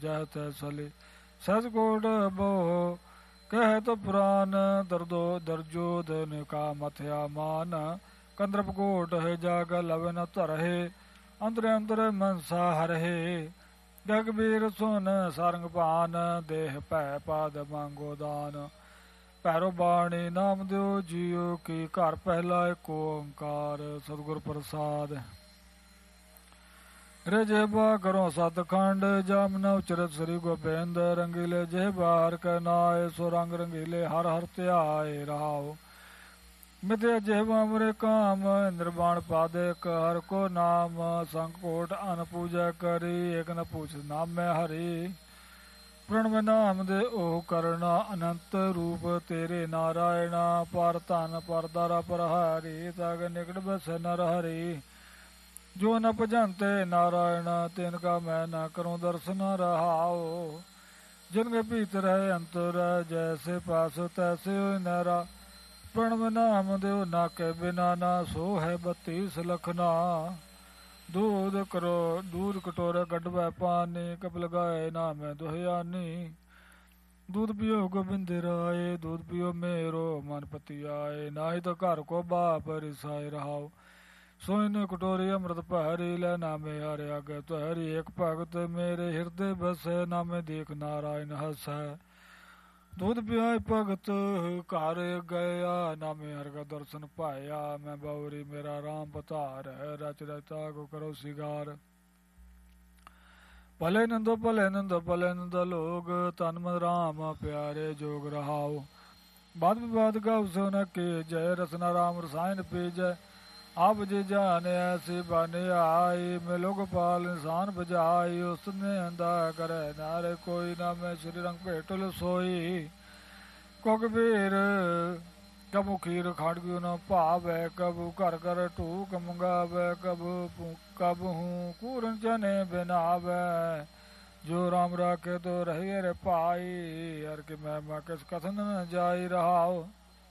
जह तह सले सहज कोट बोह कहत पुराण दर्दो दर्जो धन का मथया मान कंद्रप कोट है जाग लवन तरहे अंतर अंतर मनसा हरहे गगबीर सुन सारंग पान देह पै पाद मांगो दान पैरो बाणी नाम दो जियो की घर पहला एको ओंकार सतगुर प्रसाद जेबा करो सतखंड जामना उचरत श्री गोबिंद रंगीले जेबार नाय सो रंग रंगीले हर हर त्याय राव मिथे जेबा मरे काम निर्वाण पादक हर को नाम संकोट अन पूजा करी एक न पूछ नाम में हरि प्रणव नाम दे ओह करना अनंत रूप तेरे नारायणा पर धन पर दारा पर हरि तग निकट बस नर हरि जो न भजनते नारायण तिनका मैं न करूं दर्शन रहाओ जिनके भीतर है अंतर जैसे पास तैसे नरा प्रणव नाम देव ना के बिना ना सो है 32 लखना दूध करो दूध कटोरे गढ़वा पानी कपिल गाय नाम दुहयानी दूध पियो गोबिंद राय दूध पियो मेरो मन पति आए नाहि तो घर को बाप रिसाए रहाओ सोइन कटोरी अमृत पहरी लै नामे हरे आगे तो हरि एक भगत मेरे हृदय बस है नामे देख नारायण हस है दूध पियाय भगत घर गया नामे हर का दर्शन पाया मैं बावरी मेरा राम पतार है रच रचा को करो सिगार भले नंदो भले नंदो भले नंदो लोग तन मन राम प्यारे जोग रहाओ बाद विवाद गाव सो न के जय रसना राम रसायन पे जय आप जे जाने ऐसे बने आई मिलो गोपाल इंसान बजाई उसने अंदा करे नारे कोई ना मैं श्री रंग पेटल सोई कुकबीर कबू खीर खाड़गी न पावे कबू कर कर टूक मंगावे कब हूँ कूरन चने बनावे जो राम राखे तो रहे रे पाई हर के मैं किस कथन न जाई रहाओ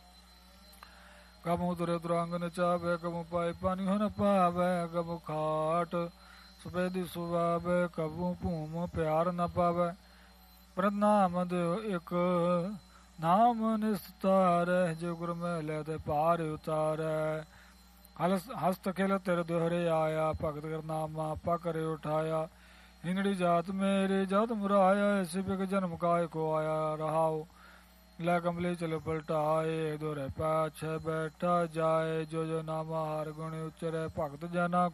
कबू तुरे दुरांग न चावे कबू पाई पानी हो न पावे कबू खाट सफेदी सुवावे कबू भूम प्यार न पावे प्रनाम दो एक नाम निस्तार जो गुरु में ले दे पार उतार हस्त खेल तेरे दोहरे आया भगत कर नामा पकड़े उठाया हिंगड़ी जात मेरी जात मुराया ऐसे बिक जन्म काय को आया रहाओ लै कमले चलो पलटाए दोरे पाछ बैठा जाए जो जो नामा हर गुण उच्चरे भगत जना